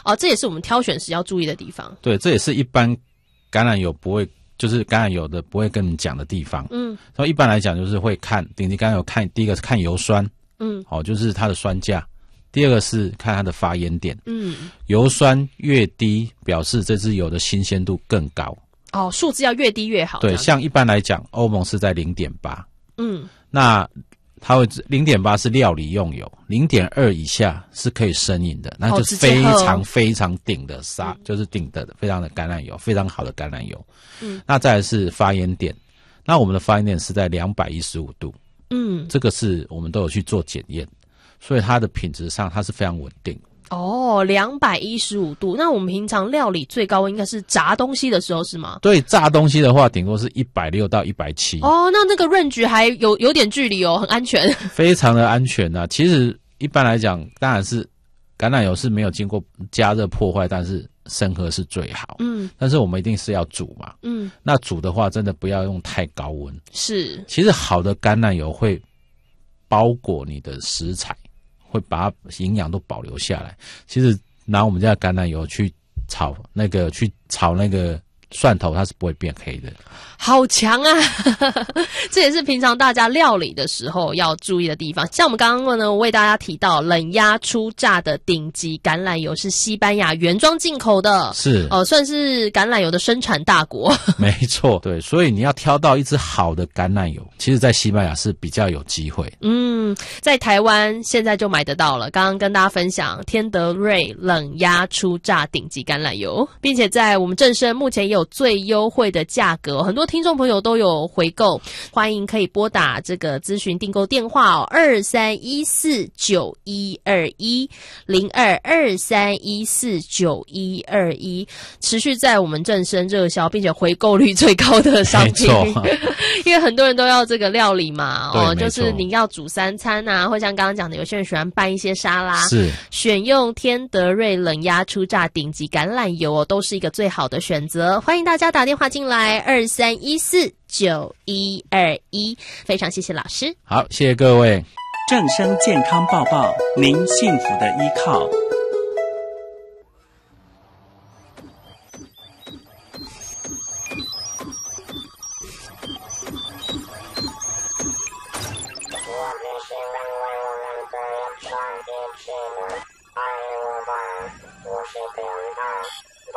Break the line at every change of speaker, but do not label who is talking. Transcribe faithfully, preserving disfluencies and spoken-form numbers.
哦，这也是我们挑选时要注意的地方。
对，这也是一般橄榄油不会，就是橄榄油的不会跟你讲的地方。嗯，所以一般来讲就是会看顶级橄榄油看，第一个是看油酸，嗯，好、哦，就是它的酸价。第二个是看它的发烟点，嗯，油酸越低，表示这支油的新鲜度更高。
哦，数字要越低越好。
对，像一般来讲，欧盟是在 零点八， 嗯，那它会 零点八 是料理用油， 零点二 以下是可以生饮的，那就是非常非常顶的沙、嗯，就是顶的非常的橄榄油，非常好的橄榄油。嗯，那再来是发烟点，那我们的发烟点是在两百一十五度，嗯，这个是我们都有去做检验。所以它的品质上它是非常稳定。
哦，两百一十五度，那我们平常料理最高温应该是炸东西的时候是吗？
对，炸东西的话顶多是一百六到一百七。
哦，那那个range还有有点距离哦，很安全。
非常的安全啊。其实一般来讲，当然是橄榄油是没有经过加热破坏，但是生喝是最好。嗯，但是我们一定是要煮嘛。嗯，那煮的话真的不要用太高温。
是，
其实好的橄榄油会包裹你的食材，会把它营养都保留下来。其实拿我们家的橄榄油去炒那个去炒那个蒜头，它是不会变黑的。
好强啊这也是平常大家料理的时候要注意的地方。像我们刚刚呢为大家提到冷压初榨的顶级橄榄油是西班牙原装进口的，
是
呃，算是橄榄油的生产大国
没错，对，所以你要挑到一支好的橄榄油，其实在西班牙是比较有机会。
嗯，在台湾现在就买得到了，刚刚跟大家分享天德瑞冷压初榨顶级橄榄油，并且在我们正声目前也有最优惠的价格，很多听众朋友都有回购，欢迎可以拨打这个咨询订购电话哦，二三一四九一二一零二二三一四九一二一，持续在我们正声热销，并且回购率最高的商品。因为很多人都要这个料理嘛，哦，就是你要煮三餐啊，或像刚刚讲的，有些人喜欢拌一些沙拉，
是
选用天德瑞冷压初榨顶级橄榄油哦，都是一个最好的选择。欢迎大家打电话进来，二三一四九一二一，非常谢谢老师。
好，谢谢各位。
正声健康报报，您幸福的依靠。